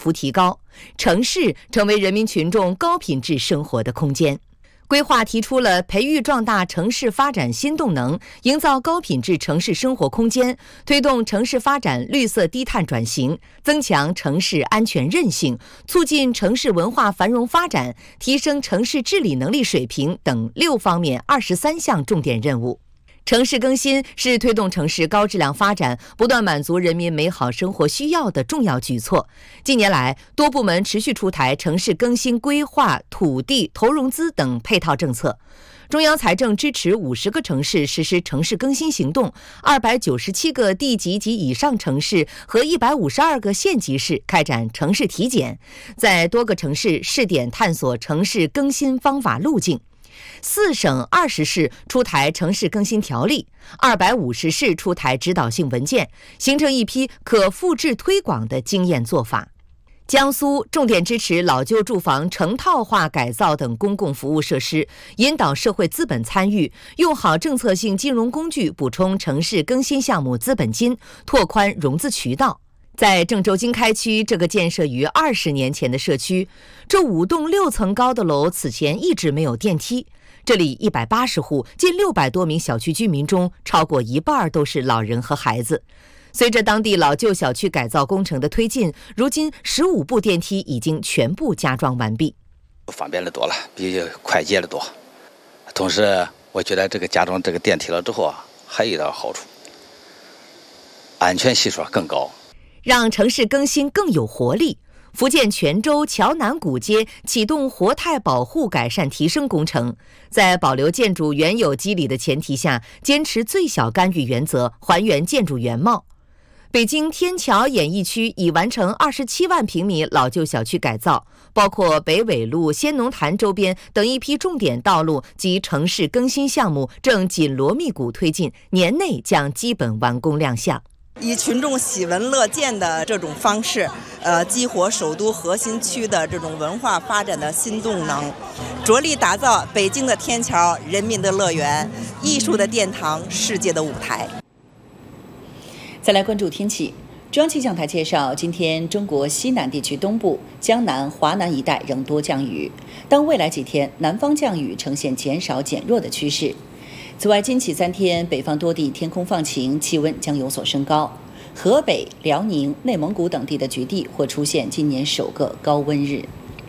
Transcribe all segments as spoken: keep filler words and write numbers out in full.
幅提高，城市成为人民群众高品质生活的空间。规划提出了培育壮大城市发展新动能，营造高品质城市生活空间，推动城市发展绿色低碳转型，增强城市安全韧性，促进城市文化繁荣发展，提升城市治理能力水平等六方面二十三项重点任务。城市更新是推动城市高质量发展、不断满足人民美好生活需要的重要举措。近年来，多部门持续出台城市更新规划、土地、投融资等配套政策。中央财政支持五十个城市实施城市更新行动，二百九十七个地级及以上城市和一百五十二个县级市开展城市体检，在多个城市试点探索城市更新方法路径。四省二十市出台城市更新条例，二百五十市出台指导性文件，形成一批可复制推广的经验做法。江苏重点支持老旧住房成套化改造等公共服务设施，引导社会资本参与，用好政策性金融工具补充城市更新项目资本金，拓宽融资渠道。在郑州经开区这个建设于二十年前的社区，这五栋六层高的楼此前一直没有电梯。这里一百八十户，近六百多名小区居民中，超过一半都是老人和孩子。随着当地老旧小区改造工程的推进，如今十五部电梯已经全部加装完毕， 方便的多了，比快捷的多。同时，我觉得这个加装这个电梯了之后啊，还有一点好处，安全系数更高。 让城市更新更有活力。福建泉州桥南古街启动活态保护改善提升工程，在保留建筑原有肌理的前提下，坚持最小干预原则，还原建筑原貌。北京天桥演艺区已完成二十七万平米老旧小区改造，包括北纬路、先农坛周边等一批重点道路及城市更新项目正紧锣密鼓推进，年内将基本完工亮相。 以群众喜闻乐见的这种方式，呃，激活首都核心区的这种文化发展的新动能，着力打造北京的天桥、人民的乐园、艺术的殿堂、世界的舞台。 再来关注天气。中央气象台介绍，今天中国西南地区东部、江南、华南一带仍多降雨，但未来几天南方降雨呈现减少减弱的趋势。此外，今起三天，北方多地天空放晴，气温将有所升高。河北、辽宁、内蒙古等地的局地或出现今年首个高温日。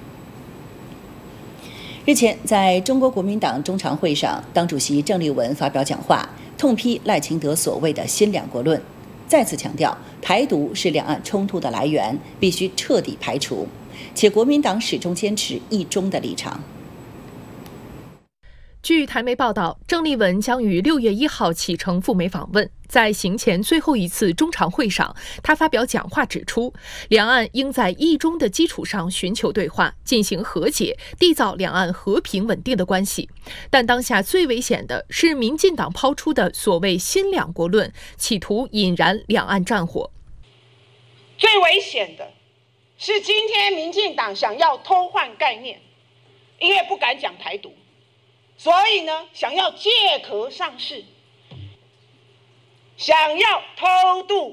日前，在中国国民党中常会上，党主席郑丽文发表讲话，痛批赖清德所谓的新两国论，再次强调台独是两岸冲突的来源，必须彻底排除，且国民党始终坚持一中的立场。 据台媒报道，郑丽文将于六月一号启程赴美访问。在行前最后一次中常会上，他发表讲话指出，两岸应在一中的基础上寻求对话，进行和解，缔造两岸和平稳定的关系。但当下最危险的是民进党抛出的所谓新两国论，企图引燃两岸战火。 最危险的是今天民进党想要偷换概念，因为不敢讲台独，所以呢，想要借壳上市，想要偷渡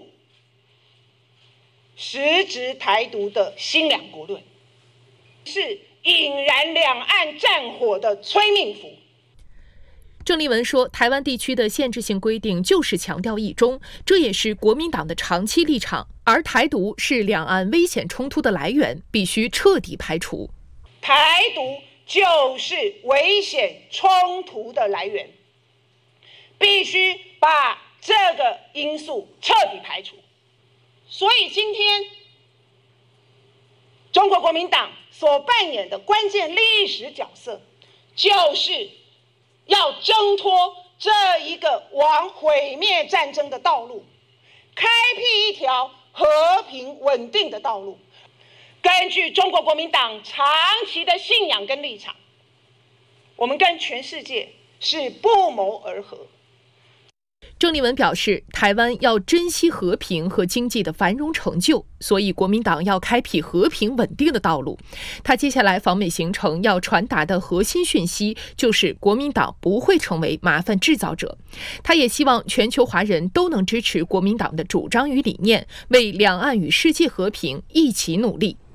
实质台独的新两国论，是引燃两岸战火的催命符。 郑丽文说，台湾地区的限制性规定就是强调一中，这也是国民党的长期立场，而台独是两岸危险冲突的来源，必须彻底排除。 台独就是危险冲突的来源，必须把这个因素彻底排除。所以今天中国国民党所扮演的关键历史角色，就是要挣脱这一个往毁灭战争的道路，开辟一条和平稳定的道路。根据中国国民党长期的信仰跟立场，我们跟全世界是不谋而合。 郑丽文表示，台湾要珍惜和平和经济的繁荣成就，所以国民党要开辟和平稳定的道路。他接下来访美行程要传达的核心讯息就是国民党不会成为麻烦制造者。他也希望全球华人都能支持国民党的主张与理念，为两岸与世界和平一起努力。